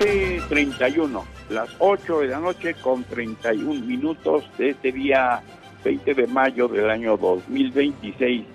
7:31, las 8 de la noche con 31 minutos de este día 20 de mayo del año 2026,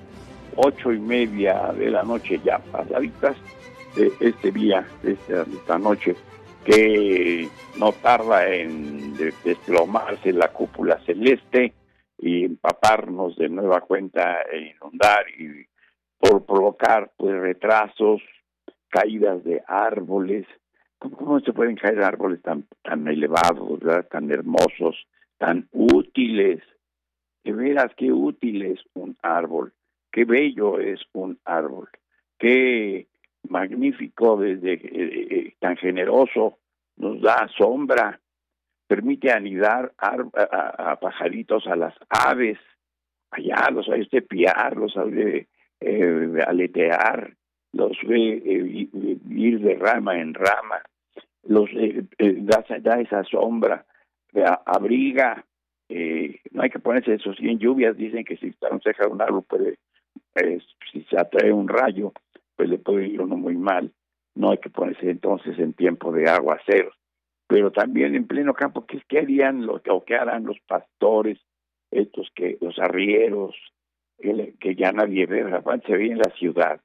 8:30 de la noche ya pasaditas de este día, de esta noche, que no tarda en desplomarse la cúpula celeste y empaparnos de nueva cuenta e inundar y por provocar pues retrasos, caídas de árboles. ¿Cómo se pueden caer árboles tan elevados, ¿verdad? Tan hermosos, tan útiles? De veras, qué útil es un árbol, qué bello es un árbol, qué magnífico, desde tan generoso, nos da sombra, permite anidar a pajaritos, a las aves, allá los hay usted piar, los hay aletear, los ve ir de rama en rama, los da esa sombra, abriga. No hay que ponerse eso, si en lluvias dicen que si está cerca de un árbol puede, si se atrae un rayo, pues le puede ir uno muy mal. No hay que ponerse entonces en tiempo de aguaceros, pero también en pleno campo. ¿Qué harían o qué harán los pastores, los arrieros, que ya nadie ve? Se ve en la ciudad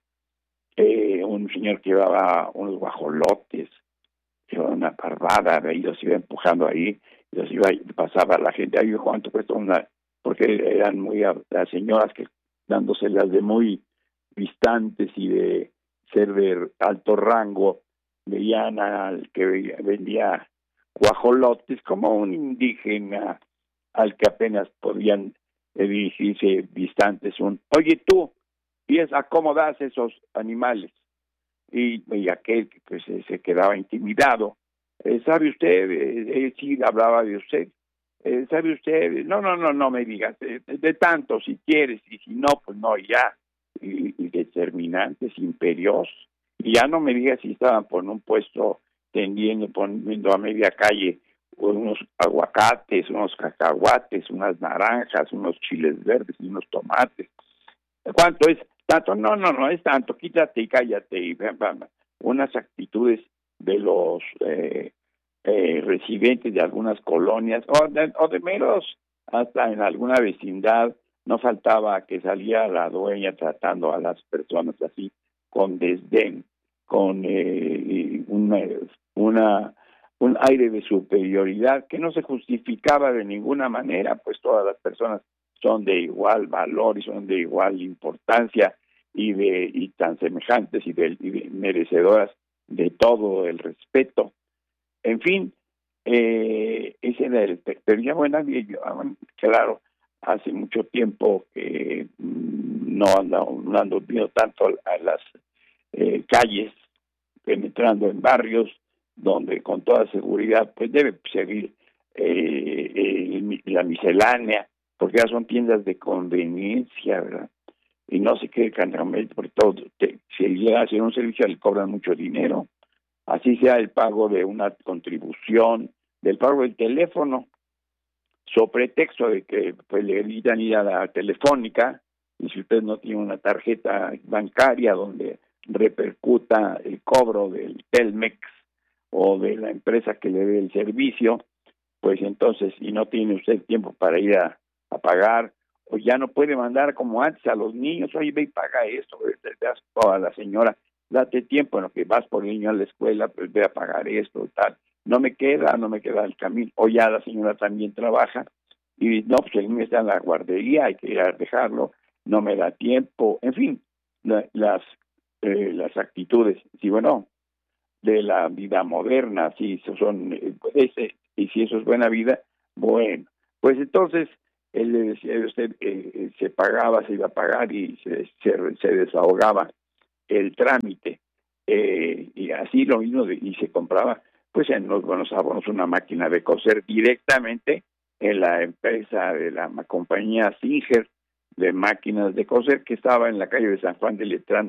un señor que llevaba unos guajolotes, llevaba una parvada, de ahí los iba empujando ahí, pasaba la gente, ahí cuánto cuesta una, porque eran muy las señoras que dándoselas de muy distantes y de ser de alto rango, veían al que vendía guajolotes como un indígena al que apenas podían dirigirse distantes. Oye tú, piensa cómo das esos animales. Y aquel que pues, se quedaba intimidado. ¿Sabe usted? Él sí hablaba de usted. ¿Sabe usted? No me digas. De tanto, si quieres, y si no, pues no, ya. Y determinantes, imperiosos. Y ya no me digas si estaban por un puesto poniendo a media calle unos aguacates, unos cacahuates, unas naranjas, unos chiles verdes y unos tomates. ¿Cuánto es? Tanto, no es tanto, quítate y cállate. Y unas actitudes de los residentes de algunas colonias, o de meros, hasta en alguna vecindad, no faltaba que salía la dueña tratando a las personas así, con desdén, con un aire de superioridad que no se justificaba de ninguna manera, pues todas las personas son de igual valor y son de igual importancia y tan semejantes y merecedoras de todo el respeto. En fin, ese era pero ya bueno, claro, hace mucho tiempo que no ando viendo tanto a las calles, penetrando en barrios donde con toda seguridad pues debe seguir la miscelánea, porque ya son tiendas de conveniencia, ¿verdad? Y no se quede canalmente, porque todo, si llega a hacer un servicio le cobran mucho dinero, así sea el pago de una contribución, del pago del teléfono, sobre pretexto de que pues le evitan ir a la telefónica, y si usted no tiene una tarjeta bancaria donde repercuta el cobro del Telmex o de la empresa que le dé el servicio, pues entonces, y no tiene usted tiempo para ir a pagar, o ya no puede mandar como antes a los niños, oye, ve y paga esto, a la señora, date tiempo en lo que vas por el niño a la escuela, pues ve a pagar esto, tal, no me queda el camino, o ya la señora también trabaja, y no, pues el niño está en la guardería, hay que ir a dejarlo, no me da tiempo, en fin, las actitudes, sí, bueno, de la vida moderna, si eso son, y si eso es buena vida, bueno, pues entonces él le decía a usted, se pagaba, se iba a pagar y se desahogaba el trámite, y así lo mismo, y se compraba pues en los buenos abonos una máquina de coser directamente en la empresa de la compañía Singer de máquinas de coser, que estaba en la calle de San Juan de Letrán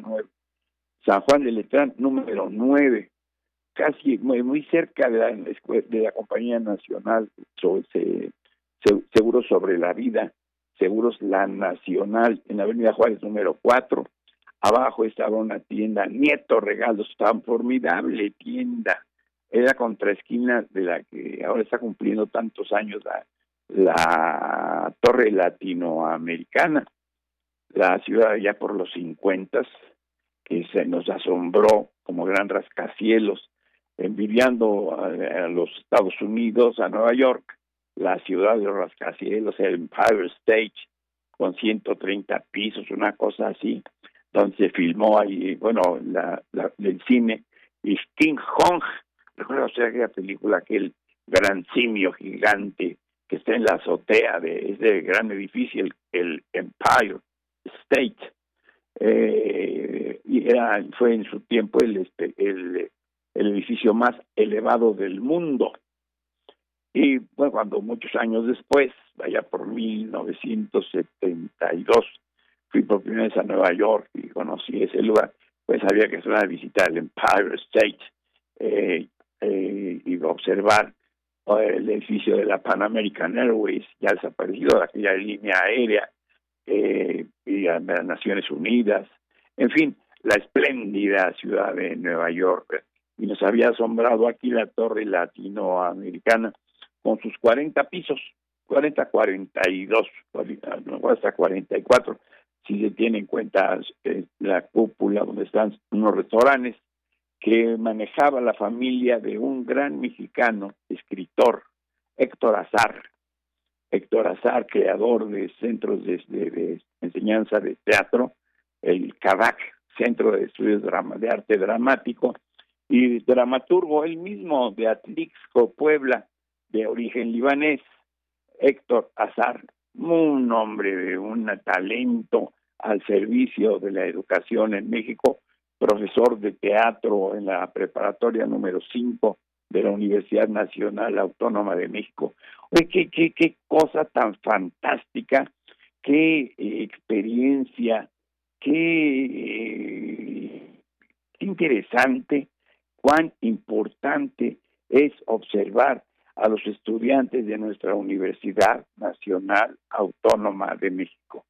número 9, casi muy cerca de la compañía nacional Seguros sobre la Vida, Seguros La Nacional, en la avenida Juárez número 4. Abajo estaba una tienda Nieto Regalos, tan formidable tienda, era contraesquina de la que ahora está cumpliendo tantos años la Torre Latinoamericana, la ciudad ya por los 50, que se nos asombró como gran rascacielos, envidiando a los Estados Unidos, a Nueva York, la ciudad de los rascacielos, el Empire State, con 130 pisos, una cosa así, donde se filmó ahí, bueno, el cine, y King Kong, recuerda usted aquella película, aquel gran simio gigante que está en la azotea de ese gran edificio, el Empire State, y fue en su tiempo el edificio más elevado del mundo. Y bueno, cuando muchos años después, vaya por 1972, fui por primera vez a Nueva York y conocí ese lugar, pues había que hacer una visita al Empire State y observar el edificio de la Pan American Airways, ya desaparecido, de aquella línea aérea, y a las Naciones Unidas, en fin, la espléndida ciudad de Nueva York. Y nos había asombrado aquí la Torre Latinoamericana con sus 40 pisos, 42, hasta 44, si se tiene en cuenta la cúpula donde están unos restaurantes que manejaba la familia de un gran mexicano, escritor, Héctor Azar, creador de centros de enseñanza de teatro, el CADAC, Centro de Estudios de Arte Dramático, y dramaturgo él mismo de Atlixco, Puebla, de origen libanés, Héctor Azar, un hombre de un talento al servicio de la educación en México, profesor de teatro en la preparatoria número 5 de la Universidad Nacional Autónoma de México. Oye, qué cosa tan fantástica, qué experiencia, qué interesante, cuán importante es observar a los estudiantes de nuestra Universidad Nacional Autónoma de México.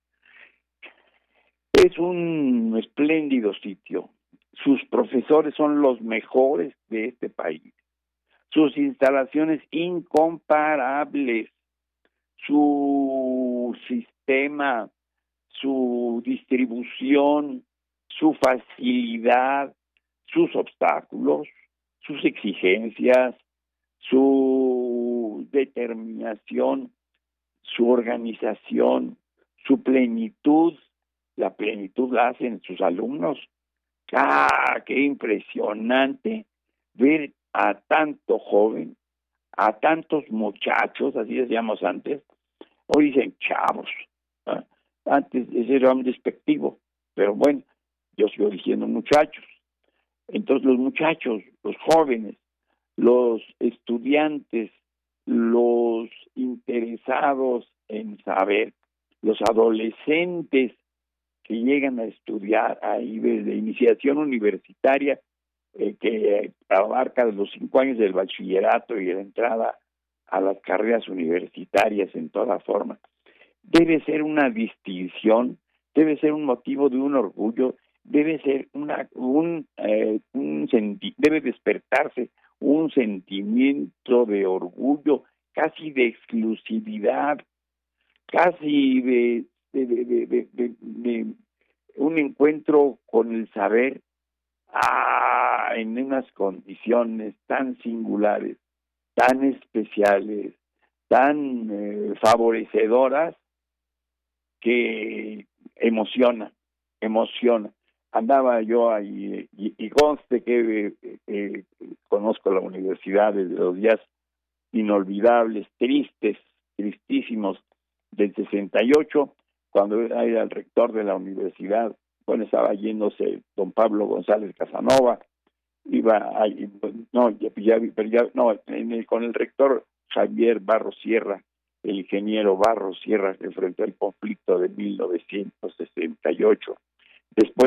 Es un espléndido sitio. Sus profesores son los mejores de este país. Sus instalaciones incomparables. Su sistema, su distribución, su facilidad, sus obstáculos, sus exigencias, su determinación, su organización, su plenitud. La plenitud la hacen sus alumnos. ¡Qué impresionante ver a tanto joven, a tantos muchachos, así decíamos antes! Hoy dicen chavos, ¿eh? Antes ese era un despectivo, pero bueno, yo sigo diciendo muchachos. Entonces los muchachos, los jóvenes, los estudiantes, los interesados en saber, los adolescentes que llegan a estudiar ahí desde iniciación universitaria, que abarca los 5 años del bachillerato y la entrada a las carreras universitarias en toda forma, debe ser una distinción, debe ser un motivo de un orgullo, debe ser debe despertarse un sentimiento de orgullo, casi de exclusividad, casi de un encuentro con el saber en unas condiciones tan singulares, tan especiales, tan favorecedoras, que emociona. Andaba yo ahí y conste que conozco la universidad desde los días inolvidables, tristísimos del 68, cuando era el rector de la universidad. Bueno, estaba yéndose don Pablo González Casanova, con el rector Javier Barros Sierra, el ingeniero Barros Sierra, que enfrentó el conflicto de 1968. Después